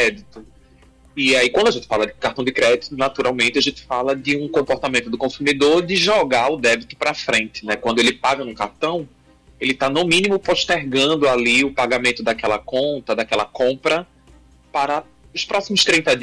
crédito. E aí, quando a gente fala de cartão de crédito, naturalmente a gente fala de um comportamento do consumidor de jogar o débito para frente, né? Quando ele paga no cartão, ele está, no mínimo, postergando ali o pagamento daquela conta, daquela compra, para os próximos 30